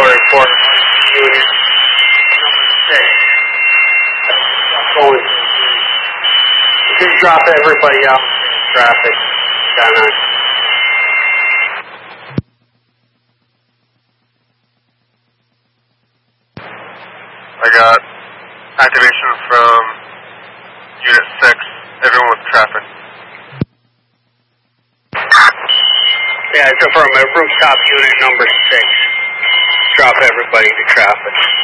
report. Unit number 6. Going. Just drop everybody out in traffic. Down on. I got activation from Unit 6, everyone with traffic. Yeah, it's from a rooftop unit number 6. Drop everybody to traffic.